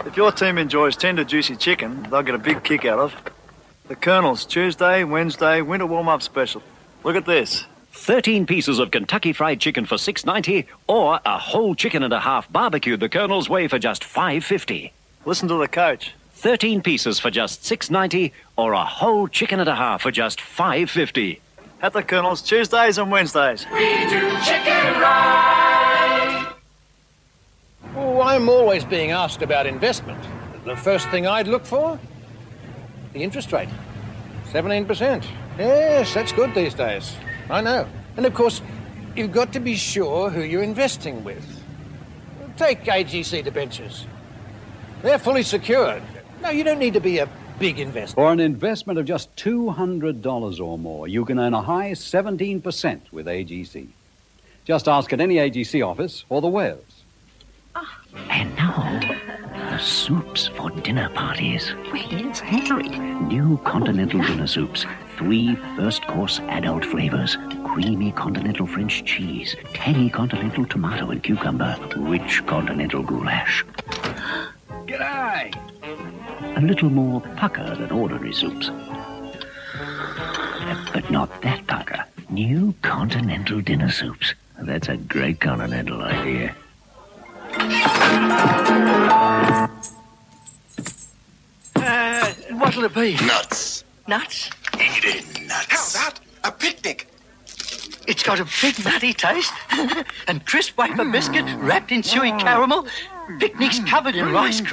If your team enjoys tender, juicy chicken, they'll get a big kick out of the Colonel's Tuesday, Wednesday, winter warm-up special. Look at this. 13 pieces of Kentucky Fried Chicken for $6.90 or a whole chicken and a half barbecued the Colonel's way for just $5.50. Listen to the coach. 13 pieces for just $6.90 or a whole chicken and a half for just $5.50. At the Colonel's Tuesdays and Wednesdays. We do chicken right. Oh, I'm always being asked about investment. The first thing I'd look for? The interest rate. 17%. Yes, that's good these days. I know. And of course, you've got to be sure who you're investing with. Take AGC debentures. They're fully secured. No, you don't need to be a big investor. For an investment of just $200 or more, you can earn a high 17% with AGC. Just ask at any AGC office or the wares. And now, the soups for dinner parties. Where's Harry? New continental dinner soups. 3 first-course adult flavors. Creamy continental French cheese. Tangy continental tomato and cucumber. Rich continental goulash. G'day! A little more pucker than ordinary soups. But not that pucker. New continental dinner soups. That's a great continental idea. What'll it be? Nuts. Nuts? Eating nuts. How's that? A picnic. It's got a big nutty taste. And crisp wafer biscuit wrapped in chewy caramel. Picnics covered in rice cream.